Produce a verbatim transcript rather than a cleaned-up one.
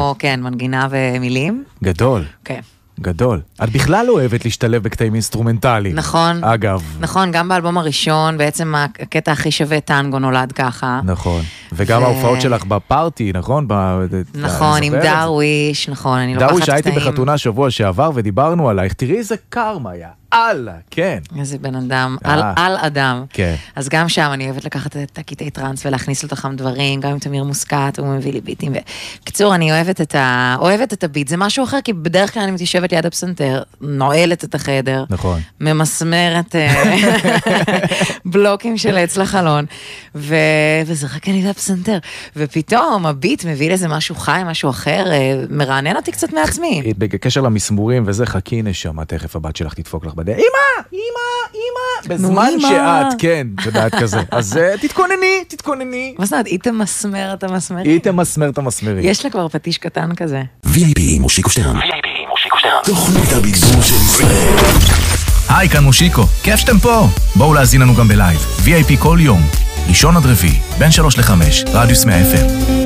כמו, כן, מנגינה ומילים. גדול. כן. גדול. את בכלל אוהבת להשתלב בקטעים אינסטרומנטליים. נכון. אגב. נכון, גם באלבום הראשון, בעצם הקטע הכי שווה טנגו נולד ככה. נכון. וגם ההופעות שלך בפארטי, נכון? נכון, עם דרוויש, נכון, אני לוקחת דרוויש, הייתי קטעים. בחתונה שבוע שעבר ודיברנו עלייך, תראי איזה קרמה היה. אללה, כן. איזה בן אדם, על, על אדם. כן. אז גם שם אני אוהבת לקחת את הקטעי טרנס ולהכניס לתוכם דברים, גם עם תמיר מוסקת, הוא מביא לי ביטים. בקיצור, אני אוהבת את, ה... אוהבת את הביט, זה משהו אחר, כי בדרך כלל אני מתיישבת ליד הפסנתר, נועלת את החדר, נכון. ממסמרת בלוקים של עץ לחלון, ו... וזה רק אני והפסנתר. ופתאום הביט מביא לזה משהו חי, משהו אחר, מרענן אותי קצת מעצמי. בקשר למסמורים וזה, חכי נשמה, תכף הבת שלך תדפוק לך בדרך. אמא, אמא, אמא. בזמן שאת, כן, יודעת כזה. אז תתכונני, תתכונני. מה זאת אומרת, היא תמסמר את המסמרים? היא תמסמר את המסמרים. יש לה כבר פטיש קטן כזה. וי איי פי מושיקו שטרן. וי איי פי מושיקו שטרן. תוכנית הבידור של ישראל. היי, כאן מושיקו. כיף שאתם פה. בואו להזין לנו גם בלייב. וי איי פי כל יום. ראשון עד רביעי, בין שלוש לחמש, רדיוס מאה אף אם.